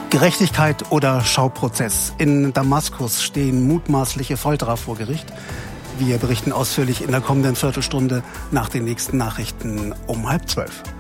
Gerechtigkeit oder Schauprozess? In Damaskus stehen mutmaßliche Folterer vor Gericht. Wir berichten ausführlich in der kommenden Viertelstunde nach den nächsten Nachrichten um 11:30.